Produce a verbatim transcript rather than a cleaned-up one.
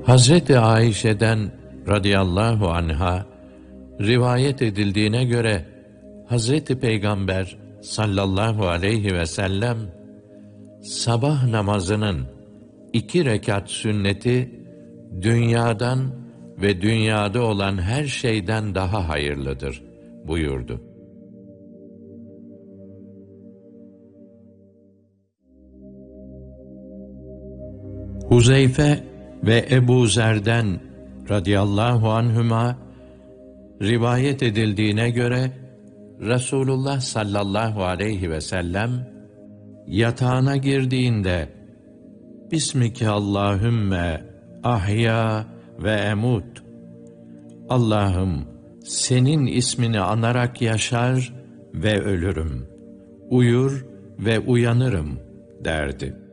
Hazreti Ayşe'den radıyallahu anha rivayet edildiğine göre Hazreti Peygamber sallallahu aleyhi ve sellem sabah namazının iki rekat sünneti dünyadan ve dünyada olan her şeyden daha hayırlıdır buyurdu. Huzeyfe ve Ebu Zer'den radıyallahu anhüma rivayet edildiğine göre Resulullah sallallahu aleyhi ve sellem yatağına girdiğinde Bismike Allahümme ahya ve emut, Allah'ım senin ismini anarak yaşar ve ölürüm, uyur ve uyanırım derdi.